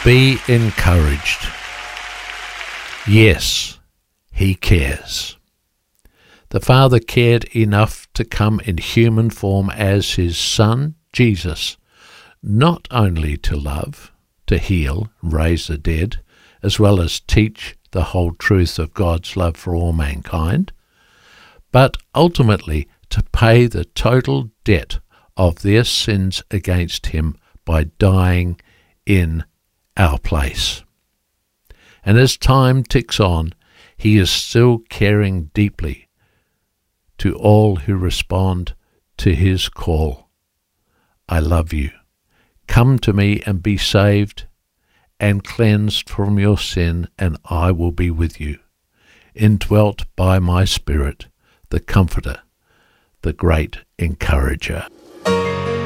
Be encouraged. Yes, he cares. The Father cared enough to come in human form as his Son, Jesus, not only to love, to heal, raise the dead, as well as teach the whole truth of God's love for all mankind, but ultimately to pay the total debt of their sins against him by dying in our place. And as time ticks on, he is still caring deeply to all who respond to his call. I love you. Come to me and be saved and cleansed from your sin, and I will be with you, indwelt by my Spirit, the Comforter, the great Encourager.